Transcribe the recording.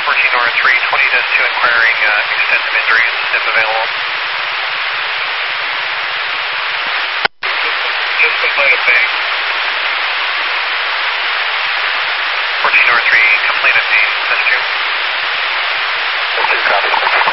14 Nora 320 does 2 inquiring extensive injuries if available. Just complaint of pain. 14 Nora 3, complaint of pain, test 2. Okay, copy.